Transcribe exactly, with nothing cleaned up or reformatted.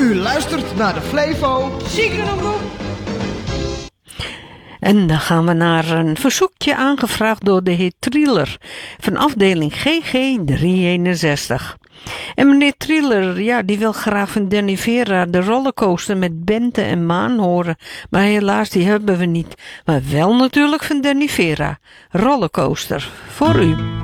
U luistert naar de Flevo Ziekenomroep. En dan gaan we naar een verzoekje aangevraagd door de heer Trieler van afdeling G G driehonderdeenenzestig. En meneer Trieler, ja, die wil graag van Danny Vera de rollercoaster met Bente en Maan horen. Maar helaas, die hebben we niet. Maar wel natuurlijk van Danny Vera. Rollercoaster, voor u.